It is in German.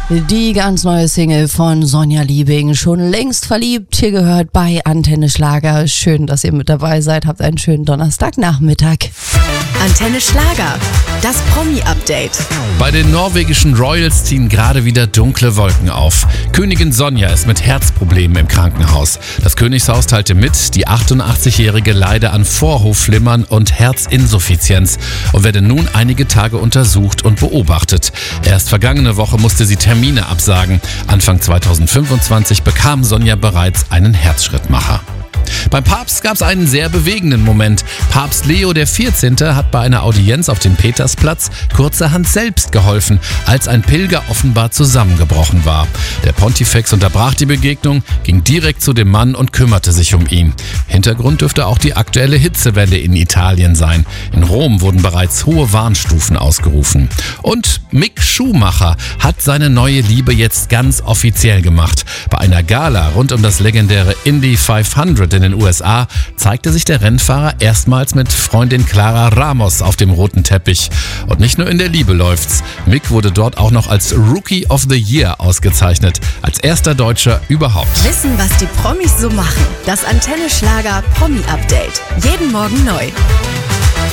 Die ganz neue Single von Sonja Liebing, schon längst verliebt, hier gehört bei Antenne Schlager. Schön, dass ihr mit dabei seid, habt einen schönen Donnerstagnachmittag. Antenne Schlager, das Promi-Update. Bei den norwegischen Royals ziehen gerade wieder dunkle Wolken auf. Königin Sonja ist mit Herzproblemen im Krankenhaus. Das Königshaus teilte mit, die 88-Jährige leide an Vorhofflimmern und Herzinsuffizienz und werde nun einige Tage untersucht und beobachtet. Erst vergangene Woche musste sie Termine absagen. Anfang 2025 bekam Sonja bereits einen Herzschrittmacher. Beim Papst gab es einen sehr bewegenden Moment. Papst Leo XIV. Hat bei einer Audienz auf dem Petersplatz kurzerhand selbst geholfen, als ein Pilger offenbar zusammengebrochen war. Der Pontifex unterbrach die Begegnung, ging direkt zu dem Mann und kümmerte sich um ihn. Hintergrund dürfte auch die aktuelle Hitzewelle in Italien sein. In Rom wurden bereits hohe Warnstufen ausgerufen. Und Mick Schumacher hat seine neue Liebe jetzt ganz offiziell gemacht. Bei einer Gala rund um das legendäre Indy 500 in den USA zeigte sich der Rennfahrer erstmals mit Freundin Clara Ramos auf dem roten Teppich. Und nicht nur in der Liebe läuft's. Mick wurde dort auch noch als Rookie of the Year ausgezeichnet. Als erster Deutscher überhaupt. Wissen, was die Promis so machen. Das Antenne Schlager Promi-Update. Jeden Morgen neu.